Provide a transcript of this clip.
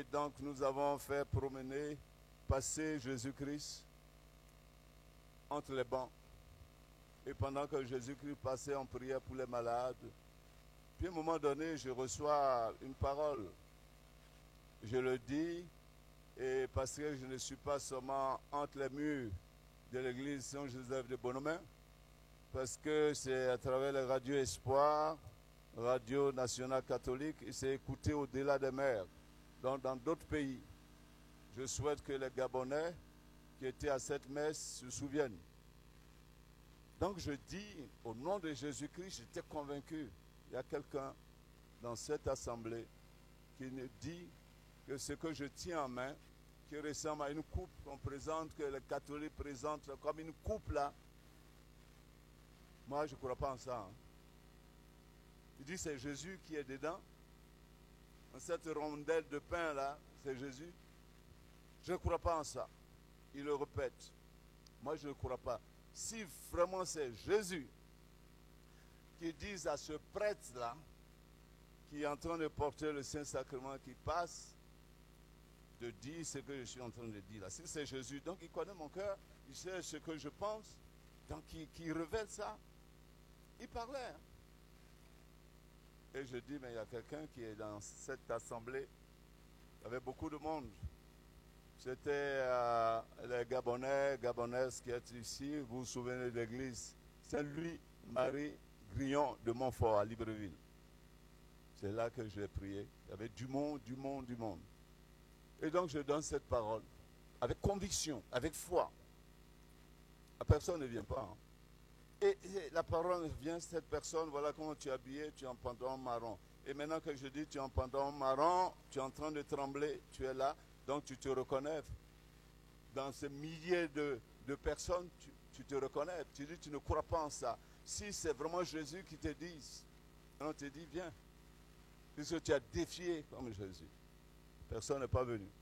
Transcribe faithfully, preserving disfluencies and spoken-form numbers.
donc nous avons fait promener, passer Jésus-Christ entre les bancs. Et pendant que Jésus-Christ passait, on priait pour les malades. Puis à un moment donné, je reçois une parole. Je le dis, et parce que je ne suis pas seulement entre les murs de l'église Saint-Joseph de Bonhomme, parce que c'est à travers la radio Espoir, radio nationale catholique, et c'est écouté au-delà des mers, donc dans d'autres pays. Je souhaite que les Gabonais qui étaient à cette messe se souviennent. Donc je dis, au nom de Jésus-Christ, j'étais convaincu. Il y a quelqu'un dans cette assemblée qui me dit que ce que je tiens en main, qui ressemble à une coupe qu'on présente, que les catholiques présentent comme une coupe là. Moi, je ne crois pas en ça. Hein. Il dit c'est Jésus qui est dedans. Dans cette rondelle de pain là, c'est Jésus. Je ne crois pas en ça. Il le répète. Moi, je ne crois pas. Si vraiment c'est Jésus qui dit à ce prêtre-là, qui est en train de porter le Saint-Sacrement, qui passe, de dire ce que je suis en train de dire là. Si c'est Jésus, donc il connaît mon cœur, il sait ce que je pense, donc il, il révèle ça. Il parlait. Hein. Et je dis, mais il y a quelqu'un qui est dans cette assemblée. Il y avait beaucoup de monde. C'était euh, les Gabonais, Gabonaises qui étaient ici. Vous vous souvenez de l'église Saint-Louis-Marie Grillon de Montfort à Libreville. C'est là que j'ai prié. Il y avait du monde, du monde, du monde. Et donc je donne cette parole avec conviction, avec foi. La personne ne vient pas. Hein. Et, et la parole vient, cette personne, voilà comment tu es habillé, tu es en pantalon marron. Et maintenant que je dis tu es en pantalon marron, tu es en train de trembler, tu es là, donc tu te reconnais. Dans ce millier de, de personnes, tu, tu te reconnais. Tu dis tu ne crois pas en ça. Si c'est vraiment Jésus qui te dit, on te dit viens. Puisque tu as défié comme Jésus. Personne n'est pas venu.